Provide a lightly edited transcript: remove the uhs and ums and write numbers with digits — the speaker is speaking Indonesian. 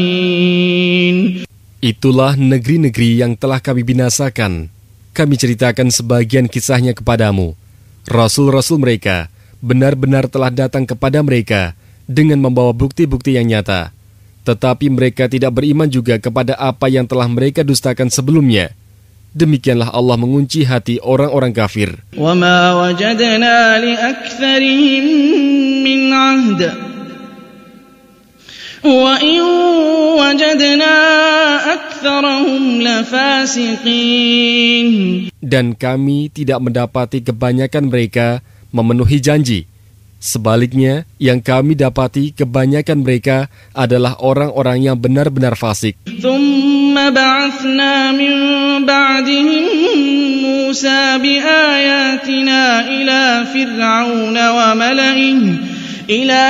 Itulah negeri-negeri yang telah kami binasakan. Kami ceritakan sebagian kisahnya kepadamu. Rasul-rasul mereka benar-benar telah datang kepada mereka dengan membawa bukti-bukti yang nyata. Tetapi mereka tidak beriman juga kepada apa yang telah mereka dustakan sebelumnya. Demikianlah Allah mengunci hati orang-orang kafir. وَمَا وَجَدْنَا لِأَكْثَرِهِم مِّنْ عَهْدٍ وَإِن وَجَدْنَا أَكْثَرَهُمْ لَفَاسِقِينَ. Dan kami tidak mendapati kebanyakan mereka memenuhi janji. Sebaliknya, yang kami dapati kebanyakan mereka adalah orang-orang yang benar-benar fasik. ثُمَّ بَعَثْنَا مِن بَعْدِهِم مُّوسَىٰ بِآيَاتِنَا إِلَىٰ فِرْعَوْنَ وَمَلَئِهِ